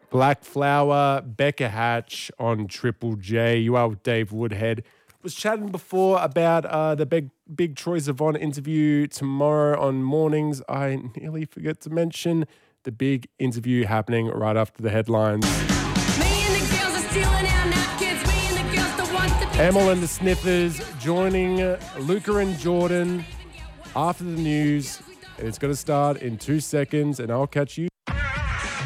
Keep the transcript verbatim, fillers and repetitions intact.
Black Flower, Becca Hatch on Triple J. You are with Dave Woodhead. Was chatting before about uh, the big big Troye Sivan interview tomorrow on mornings. I nearly forgot to mention the big interview happening right after the headlines. Emil and the Sniffers joining Luca and Jordan after the news. And it's going to start in two seconds, and I'll catch you.